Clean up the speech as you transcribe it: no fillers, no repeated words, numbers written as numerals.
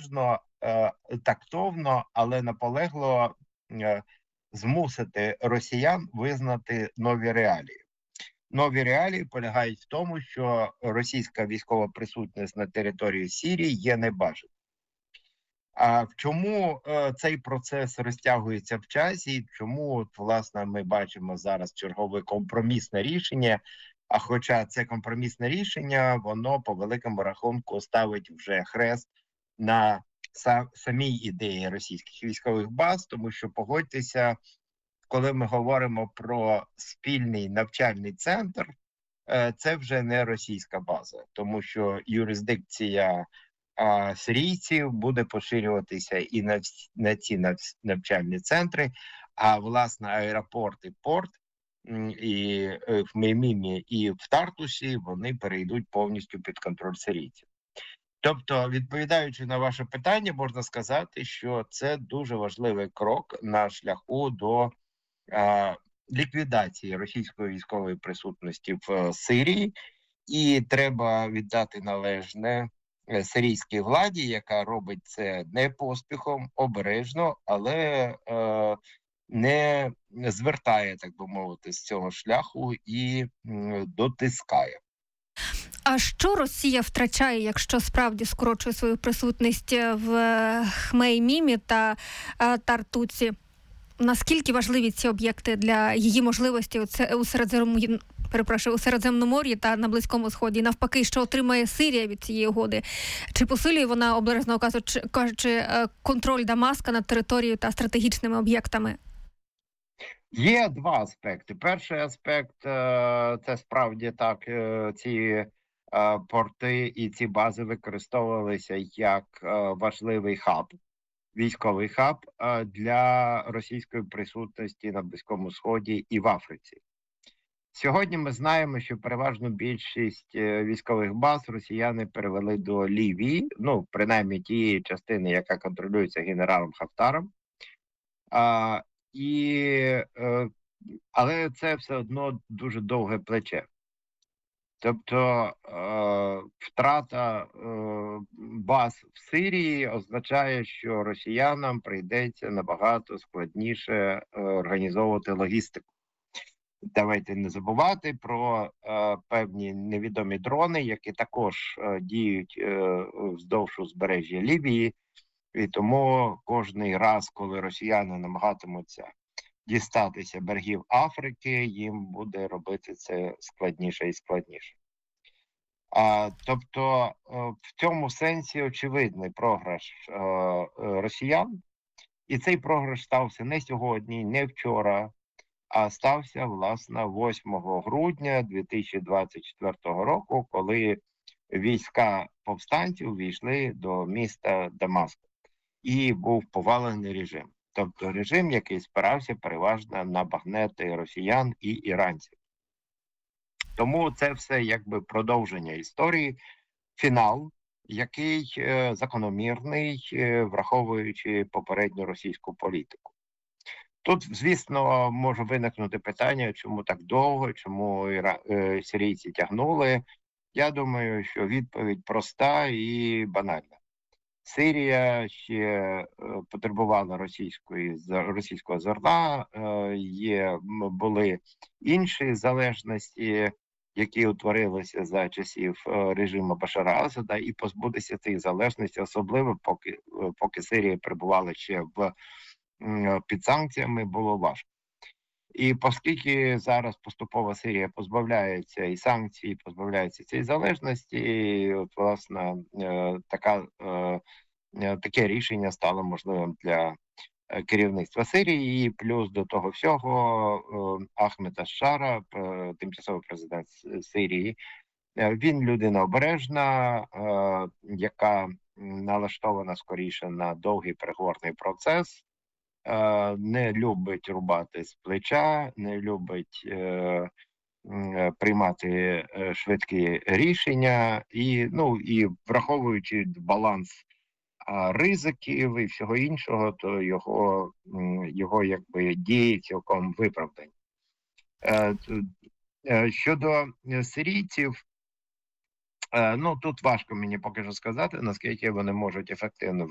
обережно, тактовно, але наполегливо змусити росіян визнати нові реалії. Нові реалії полягають в тому, що російська військова присутність на території Сирії є небажаною. А в чому цей процес розтягується в часі? І чому, власне, ми бачимо зараз чергове компромісне рішення? А хоча це компромісне рішення, воно по великому рахунку ставить вже хрест на самій ідеї російських військових баз, тому що, погодьтеся, коли ми говоримо про спільний навчальний центр, це вже не російська база, тому що юрисдикція сирійців буде поширюватися і на ці навчальні центри, а власне аеропорт і порт і в Меймімі, і в Тартусі вони перейдуть повністю під контроль сирійців. Тобто, відповідаючи на ваше питання, можна сказати, що це дуже важливий крок на шляху до ліквідації російської військової присутності в Сирії, і треба віддати належне сирійській владі, яка робить це не поспіхом, обережно, але не звертає, так би мовити, з цього шляху і дотискає. А що Росія втрачає, якщо справді скорочує свою присутність в Хмеймімі та Тартуці? Наскільки важливі ці об'єкти для її можливості у Середземномор'ї та на Близькому Сході? Навпаки, що отримає Сирія від цієї угоди? Чи посилює вона, обережно кажучи, контроль Дамаска над територією та стратегічними об'єктами? Є два аспекти. Перший аспект – це справді так, ці порти і ці бази використовувалися як важливий хаб, військовий хаб для російської присутності на Близькому Сході і в Африці. Сьогодні ми знаємо, що переважну більшість військових баз росіяни перевели до Лівії, принаймні тієї частини, яка контролюється генералом Хафтаром. Але це все одно дуже довге плече. Тобто втрата баз в Сирії означає, що росіянам прийдеться набагато складніше організовувати логістику. Давайте не забувати про певні невідомі дрони, які також діють вздовж узбережжя Лівії. І тому кожний раз, коли росіяни намагатимуться дістатися берегів Африки, їм буде робити це складніше і складніше. Тобто в цьому сенсі очевидний програш росіян. І цей програш стався не сьогодні, не вчора, а стався, власне, 8 грудня 2024 року, коли війська повстанців війшли до міста Дамаск. І був повалений режим. Тобто режим, який спирався переважно на багнети росіян і іранців. Тому це все якби продовження історії, фінал, який закономірний, враховуючи попередню російську політику. Тут, звісно, може виникнути питання, чому так довго, чому сирійці тягнули. Я думаю, що відповідь проста і банальна. Сирія ще потребувала російського зерна, були інші залежності, які утворилися за часів режиму Башара Асада, і позбутися цих залежностей, особливо поки Сирія перебувала ще під санкціями, було важко. І оскільки зараз поступово Сирія позбавляється і санкцій, позбавляється цієї залежності, і, власне, таке рішення стало можливим для керівництва Сирії. І плюс до того всього Ахмед аш-Шара, тимчасовий президент Сирії, він людина обережна, яка налаштована скоріше на довгий переговорний процес, не любить рубати з плеча, не любить приймати швидкі рішення, і враховуючи баланс ризиків і всього іншого, то його якби дії цілком виправдані. Щодо сирійців, тут важко мені поки що сказати, наскільки вони можуть ефективно